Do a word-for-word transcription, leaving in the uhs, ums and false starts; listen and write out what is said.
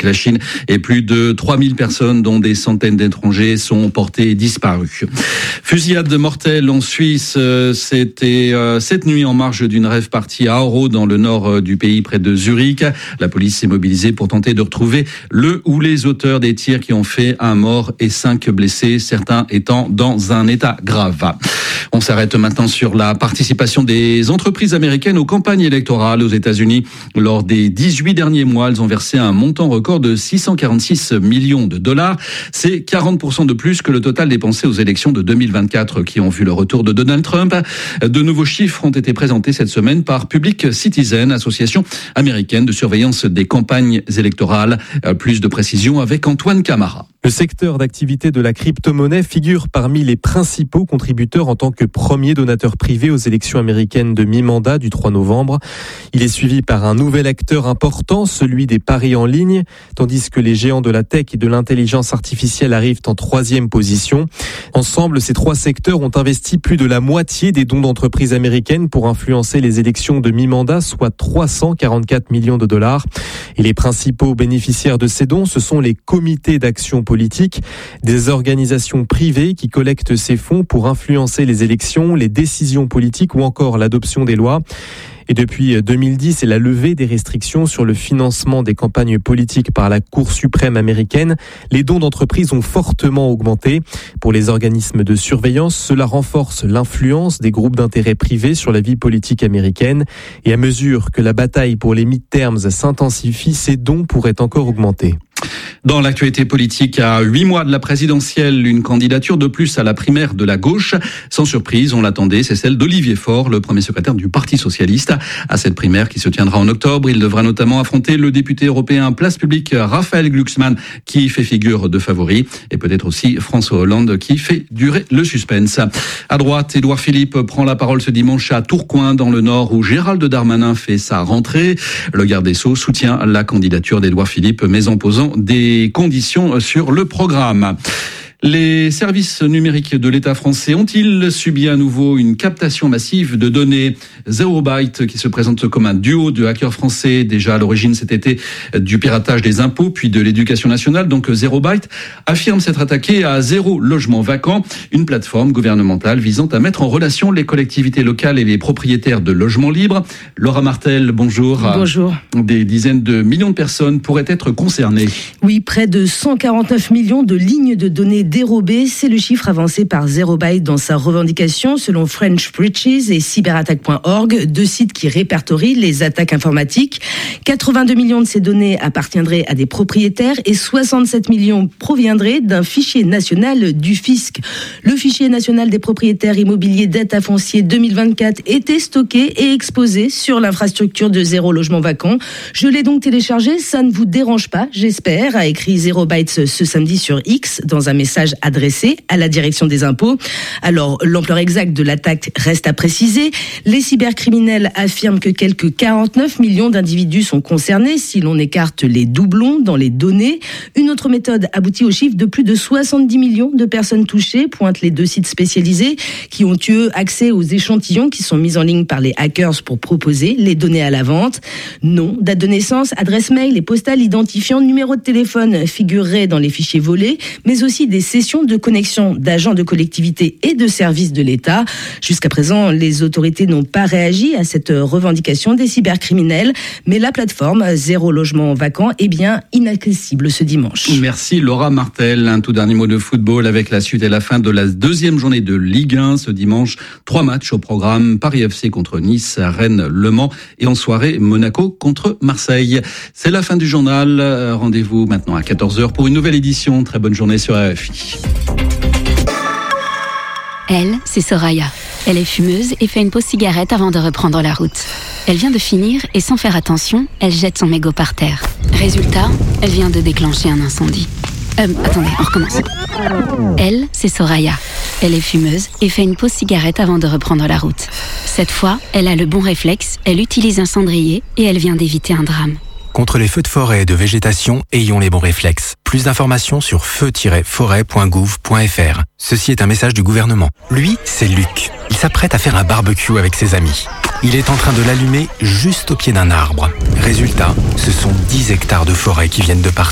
la Chine et plus de trois mille personnes, dont des centaines d'étrangers, sont portés disparus. Fusillade mortelle en Suisse, c'était cette nuit en marge d'une rave party à Aarau, dans le nord du pays, près de Zurich. La police s'est mobilisée pour tenter de retrouver le ou les auteurs des tirs qui ont fait un mort et cinq blessés, certains étant dans un état grave. On s'arrête maintenant sur la participation des entreprises américaines aux campagnes électorales aux États-Unis. Lors des dix-huit derniers mois, elles ont versé un montant record de six cent quarante-six millions de dollars. C'est quarante pour cent de plus que le total dépensé aux élections de deux mille vingt-quatre qui ont vu le retour de Donald Trump. De nouveaux chiffres ont été présentés cette semaine par Public Citizen, association américaine de surveillance des campagnes électorales. Plus de précisions avec Antoine Camara. Le secteur d'activité de la crypto-monnaie figure parmi les principaux contributeurs en tant que premier donateur privé aux élections américaines de mi-mandat du trois novembre. Il est suivi par un nouvel acteur important, celui des paris en ligne, tandis que les géants de la tech et de l'intelligence artificielle arrivent en troisième position. Ensemble, ces trois secteurs ont investi plus de la moitié des dons d'entreprises américaines pour influencer les élections de mi-mandat, soit trois cent quarante-quatre millions de dollars. Et les principaux bénéficiaires de ces dons, ce sont les comités d'action politique politique, des organisations privées qui collectent ces fonds pour influencer les élections, les décisions politiques ou encore l'adoption des lois. Et depuis deux mille dix et la levée des restrictions sur le financement des campagnes politiques par la Cour suprême américaine, les dons d'entreprises ont fortement augmenté. Pour les organismes de surveillance, cela renforce l'influence des groupes d'intérêt privés sur la vie politique américaine. Et à mesure que la bataille pour les midterms s'intensifie, ces dons pourraient encore augmenter. Dans l'actualité politique, à huit mois de la présidentielle, une candidature de plus à la primaire de la gauche. Sans surprise, on l'attendait, c'est celle d'Olivier Faure, le premier secrétaire du Parti socialiste. À cette primaire qui se tiendra en octobre, il devra notamment affronter le député européen Place Publique Raphaël Glucksmann, qui fait figure de favori, et peut-être aussi François Hollande, qui fait durer le suspense. À droite, Édouard Philippe prend la parole ce dimanche à Tourcoing, dans le Nord, où Gérald Darmanin fait sa rentrée. Le garde des Sceaux soutient la candidature d'Édouard Philippe, mais en posant des conditions sur le programme. Les services numériques de l'État français ont-ils subi à nouveau une captation massive de données? Zero Byte, qui se présente comme un duo de hackers français, déjà à l'origine cet été du piratage des impôts, puis de l'éducation nationale, donc Zero Byte, affirme s'être attaqué à Zéro Logement Vacant, une plateforme gouvernementale visant à mettre en relation les collectivités locales et les propriétaires de logements libres. Laura Martel, bonjour. Bonjour. Des dizaines de millions de personnes pourraient être concernées. Oui, près de cent quarante-neuf millions de lignes de données dérobées, c'est le chiffre avancé par Zero Byte dans sa revendication, selon French Breaches et cyberattaque point org, deux sites qui répertorient les attaques informatiques. quatre-vingt-deux millions de ces données appartiendraient à des propriétaires et soixante-sept millions proviendraient d'un fichier national du fisc. Le fichier national des propriétaires immobiliers data foncier deux mille vingt-quatre était stocké et exposé sur l'infrastructure de Zéro Logement Vacant. Je l'ai donc téléchargé, ça ne vous dérange pas, j'espère, a écrit Zero Byte ce samedi sur X dans un message adressé à la direction des impôts. Alors, l'ampleur exacte de l'attaque reste à préciser. Les cybercriminels affirment que quelques quarante-neuf millions d'individus sont concernés si l'on écarte les doublons dans les données. Une autre méthode aboutit au chiffre de plus de soixante-dix millions de personnes touchées, pointent les deux sites spécialisés qui ont eu accès aux échantillons qui sont mis en ligne par les hackers pour proposer les données à la vente. Nom, date de naissance, adresse mail et postale identifiant, numéro de téléphone figureraient dans les fichiers volés, mais aussi des sessions de connexion d'agents de collectivités et de services de l'État. Jusqu'à présent, les autorités n'ont pas réagi à cette revendication des cybercriminels, mais la plateforme Zéro Logement Vacant est bien inaccessible ce dimanche. Merci Laura Martel. Un tout dernier mot de football avec la suite et la fin de la deuxième journée de Ligue un ce dimanche. Trois matchs au programme: Paris F C contre Nice, Rennes, Le Mans et en soirée Monaco contre Marseille. C'est la fin du journal. Rendez-vous maintenant à quatorze heures pour une nouvelle édition. Très bonne journée sur R F I. Elle, c'est Soraya. Elle est fumeuse et fait une pause cigarette avant de reprendre la route. Elle vient de finir et sans faire attention, elle jette son mégot par terre. Résultat, elle vient de déclencher un incendie. Euh, attendez, on recommence. Elle, c'est Soraya. Elle est fumeuse et fait une pause cigarette avant de reprendre la route. Cette fois, elle a le bon réflexe, elle utilise un cendrier et elle vient d'éviter un drame. Contre les feux de forêt et de végétation, ayons les bons réflexes. Plus d'informations sur feu tiret forêt point gouv point f r. Ceci est un message du gouvernement. Lui, c'est Luc. Il s'apprête à faire un barbecue avec ses amis. Il est en train de l'allumer juste au pied d'un arbre. Résultat, ce sont dix hectares de forêt qui viennent de partir.